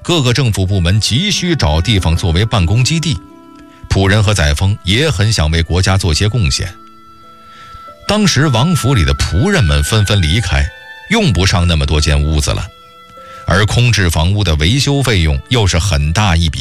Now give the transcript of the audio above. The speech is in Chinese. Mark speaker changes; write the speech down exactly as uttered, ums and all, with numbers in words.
Speaker 1: 各个政府部门急需找地方作为办公基地，仆人和载沣也很想为国家做些贡献。当时王府里的仆人们纷纷离开，用不上那么多间屋子了，而空置房屋的维修费用又是很大一笔